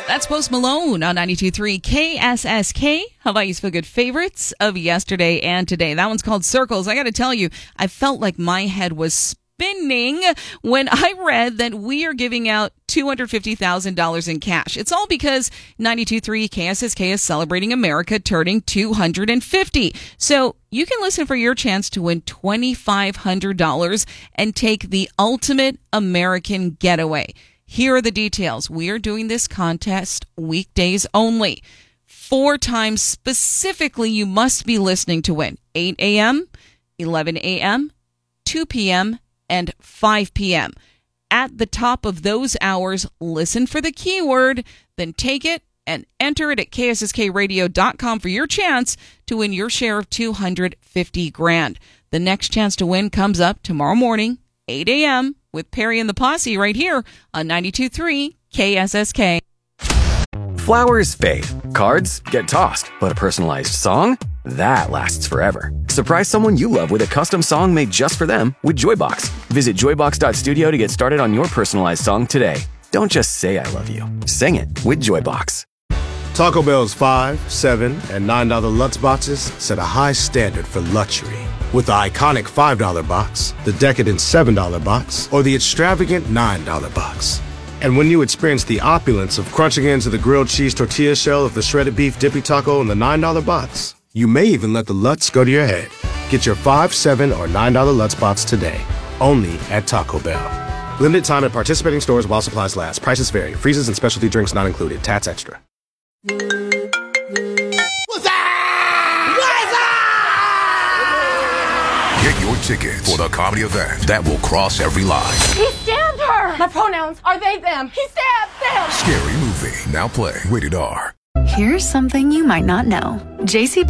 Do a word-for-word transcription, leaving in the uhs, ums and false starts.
That's Post Malone on ninety-two point three K S S K, Hawaii's Feel Good favorites of yesterday and today. That one's called Circles. I got to tell you, I felt like my head was spinning when I read that we are giving out two hundred fifty thousand dollars in cash. It's all because ninety-two point three K S S K is celebrating America turning two hundred fifty. So you can listen for your chance to win two thousand five hundred dollars and take the ultimate American getaway. Here are the details. We are doing this contest weekdays only. Four times specifically you must be listening to win. eight a.m., eleven a.m., two p.m., and five p.m. At the top of those hours, listen for the keyword, then take it and enter it at K S S K radio dot com for your chance to win your share of two hundred fifty grand. The next chance to win comes up tomorrow morning, eight a.m., with Perry and the Posse right here on ninety-two point three K S S K. Flowers fade, cards get tossed, but a personalized song? That lasts forever. Surprise someone you love with a custom song made just for them with Joybox. Visit joybox dot studio to get started on your personalized song today. Don't just say I love you. Sing it with Joybox. Taco Bell's five, seven, and nine dollar Lutz boxes set a high standard for luxury. With the iconic five dollar box, the decadent seven dollar box, or the extravagant nine dollar box. And when you experience the opulence of crunching into the grilled cheese tortilla shell of the shredded beef dippy taco in the nine dollar box, you may even let the Lutz go to your head. Get your five, seven, or nine dollar Lutz box today, only at Taco Bell. Limited time at participating stores while supplies last. Prices vary. Freezes and specialty drinks not included. Tats extra. What's that? Get your tickets for the comedy event that will cross every line. He stabbed her! My pronouns are they, them. He stabbed them! Scary Movie, now playing. Rated R. Here's something you might not know. J C